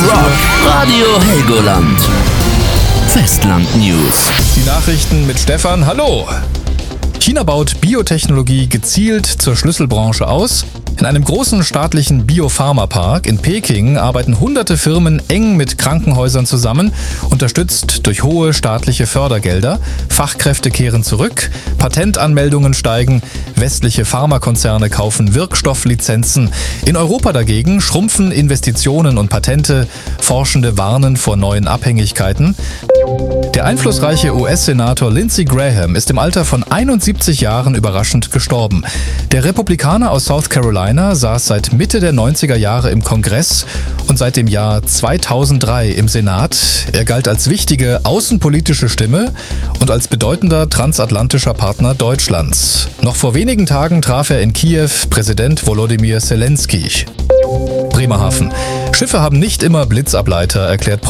Rock Radio Helgoland. Festland News. Die Nachrichten mit Stefan. Hallo! China baut Biotechnologie gezielt zur Schlüsselbranche aus. In einem großen staatlichen Biopharmapark in Peking arbeiten hunderte Firmen eng mit Krankenhäusern zusammen, unterstützt durch hohe staatliche Fördergelder. Fachkräfte kehren zurück, Patentanmeldungen steigen, westliche Pharmakonzerne kaufen Wirkstofflizenzen. In Europa dagegen schrumpfen Investitionen und Patente, Forschende warnen vor neuen Abhängigkeiten. Der einflussreiche US-Senator Lindsey Graham ist im Alter von 71 Jahren überraschend gestorben. Der Republikaner aus South Carolina saß seit Mitte der 90er Jahre im Kongress und seit dem Jahr 2003 im Senat. Er galt als wichtige außenpolitische Stimme und als bedeutender transatlantischer Partner Deutschlands. Noch vor wenigen Tagen traf er in Kiew Präsident Volodymyr Zelensky. Bremerhaven. Schiffe haben nicht immer Blitzableiter, erklärt